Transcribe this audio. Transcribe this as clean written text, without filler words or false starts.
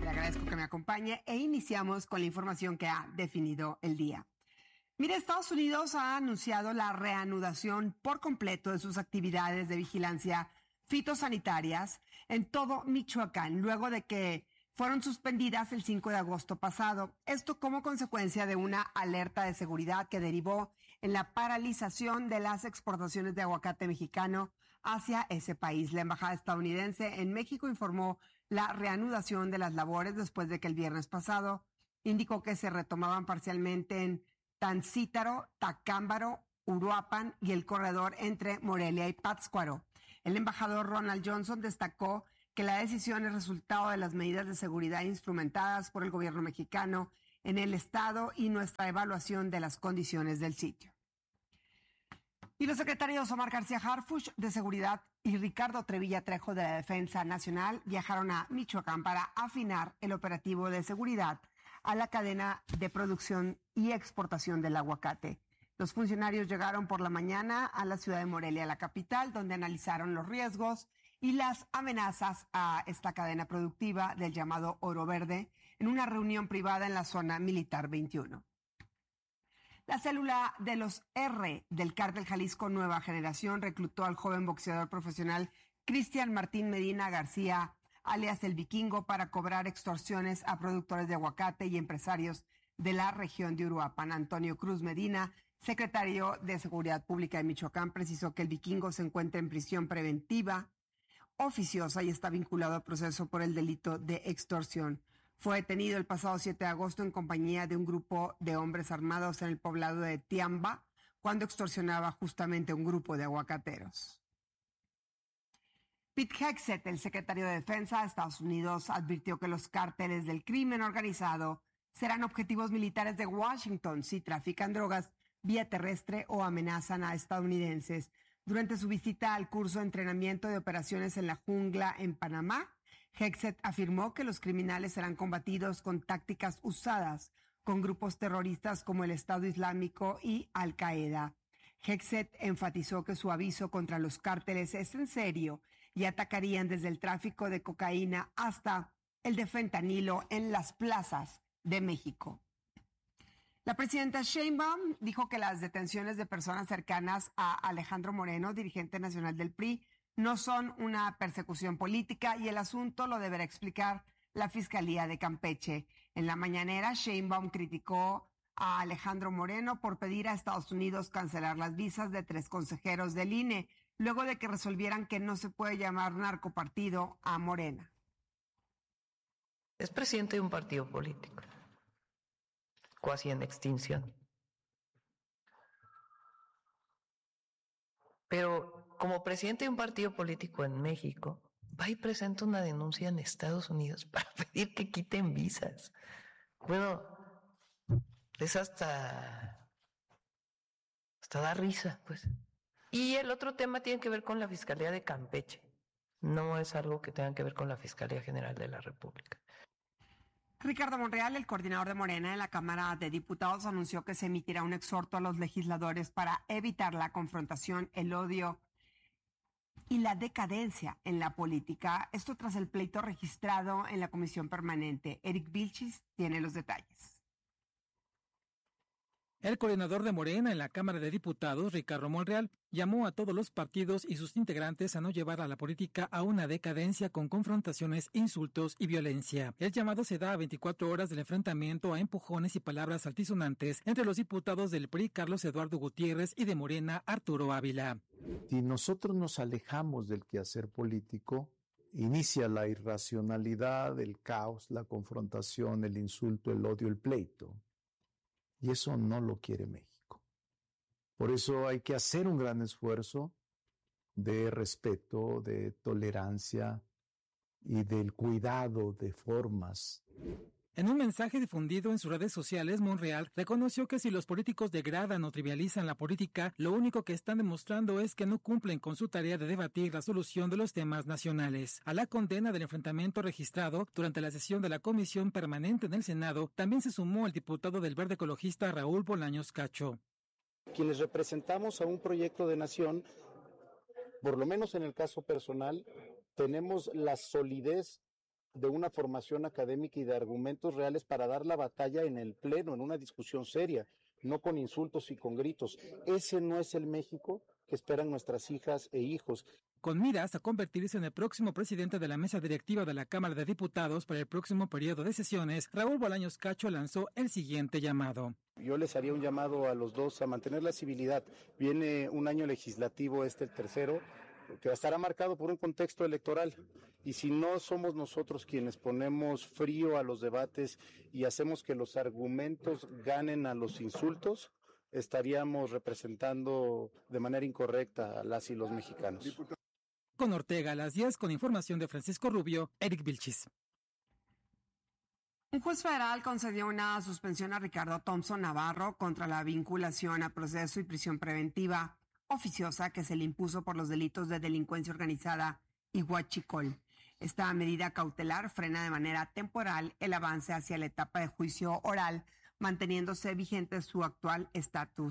le agradezco que me acompañe e iniciamos con la información que ha definido el día. Mire, Estados Unidos ha anunciado la reanudación por completo de sus actividades de vigilancia fitosanitarias en todo Michoacán, luego de que fueron suspendidas el 5 de agosto pasado. Esto como consecuencia de una alerta de seguridad que derivó en la paralización de las exportaciones de aguacate mexicano hacia ese país. La embajada estadounidense en México informó la reanudación de las labores después de que el viernes pasado indicó que se retomaban parcialmente en Tancítaro, Tacámbaro, Uruapan y el corredor entre Morelia y Pátzcuaro. El embajador Ronald Johnson destacó que la decisión es resultado de las medidas de seguridad instrumentadas por el gobierno mexicano en el estado y nuestra evaluación de las condiciones del sitio. Y los secretarios Omar García Harfuch de Seguridad y Ricardo Trevilla Trejo de la Defensa Nacional viajaron a Michoacán para afinar el operativo de seguridad a la cadena de producción y exportación del aguacate. Los funcionarios llegaron por la mañana a la ciudad de Morelia, la capital, donde analizaron los riesgos y las amenazas a esta cadena productiva del llamado Oro Verde en una reunión privada en la zona militar 21. La célula de los R del Cártel Jalisco Nueva Generación reclutó al joven boxeador profesional Cristian Martín Medina García, alias El Vikingo, para cobrar extorsiones a productores de aguacate y empresarios de la región de Uruapan. Antonio Cruz Medina, secretario de Seguridad Pública de Michoacán, precisó que El Vikingo se encuentra en prisión preventiva oficiosa y está vinculado al proceso por el delito de extorsión. Fue detenido el pasado 7 de agosto en compañía de un grupo de hombres armados en el poblado de Tiamba, cuando extorsionaba justamente a un grupo de aguacateros. Pete Hegseth, el secretario de Defensa de Estados Unidos, advirtió que los cárteles del crimen organizado serán objetivos militares de Washington si trafican drogas vía terrestre o amenazan a estadounidenses. Durante su visita al curso de entrenamiento de operaciones en la jungla en Panamá, Hegseth afirmó que los criminales serán combatidos con tácticas usadas con grupos terroristas como el Estado Islámico y Al-Qaeda. Hegseth enfatizó que su aviso contra los cárteles es en serio y atacarían desde el tráfico de cocaína hasta el de fentanilo en las plazas de México. La presidenta Sheinbaum dijo que las detenciones de personas cercanas a Alejandro Moreno, dirigente nacional del PRI, no son una persecución política y el asunto lo deberá explicar la Fiscalía de Campeche. En la mañanera, Sheinbaum criticó a Alejandro Moreno por pedir a Estados Unidos cancelar las visas de 3 consejeros del INE, luego de que resolvieran que no se puede llamar narcopartido a Morena. Es presidente de un partido político, cuasi en extinción. Pero como presidente de un partido político en México, va y presenta una denuncia en Estados Unidos para pedir que quiten visas. Bueno, es hasta da risa, pues. Y el otro tema tiene que ver con la Fiscalía de Campeche. No es algo que tenga que ver con la Fiscalía General de la República. Ricardo Monreal, el coordinador de Morena en la Cámara de Diputados, anunció que se emitirá un exhorto a los legisladores para evitar la confrontación, el odio y la decadencia en la política. Esto tras el pleito registrado en la Comisión Permanente. Eric Vilchis tiene los detalles. El coordinador de Morena en la Cámara de Diputados, Ricardo Monreal, llamó a todos los partidos y sus integrantes a no llevar a la política a una decadencia con confrontaciones, insultos y violencia. El llamado se da a 24 horas del enfrentamiento a empujones y palabras altisonantes entre los diputados del PRI, Carlos Eduardo Gutiérrez, y de Morena, Arturo Ávila. Si nosotros nos alejamos del quehacer político, inicia la irracionalidad, el caos, la confrontación, el insulto, el odio, el pleito. Y eso no lo quiere México. Por eso hay que hacer un gran esfuerzo de respeto, de tolerancia y del cuidado de formas. En un mensaje difundido en sus redes sociales, Monreal reconoció que si los políticos degradan o trivializan la política, lo único que están demostrando es que no cumplen con su tarea de debatir la solución de los temas nacionales. A la condena del enfrentamiento registrado durante la sesión de la Comisión Permanente en el Senado, también se sumó el diputado del Verde Ecologista Raúl Bolaños Cacho. Quienes representamos a un proyecto de nación, por lo menos en el caso personal, tenemos la solidez de una formación académica y de argumentos reales para dar la batalla en el pleno, en una discusión seria, no con insultos y con gritos. Ese no es el México que esperan nuestras hijas e hijos. Con miras a convertirse en el próximo presidente de la mesa directiva de la Cámara de Diputados para el próximo periodo de sesiones, Raúl Bolaños Cacho lanzó el siguiente llamado. Yo les haría un llamado a los dos a mantener la civilidad. Viene un año legislativo, el tercero, que estará marcado por un contexto electoral. Y si no somos nosotros quienes ponemos frío a los debates y hacemos que los argumentos ganen a los insultos, estaríamos representando de manera incorrecta a las y los mexicanos. Con Ortega a las 10, con información de Francisco Rubio, Eric Vilchis. Un juez federal concedió una suspensión a Ricardo Thompson Navarro contra la vinculación a proceso y prisión preventiva oficiosa que se le impuso por los delitos de delincuencia organizada y huachicol. Esta medida cautelar frena de manera temporal el avance hacia la etapa de juicio oral, manteniéndose vigente su actual estatus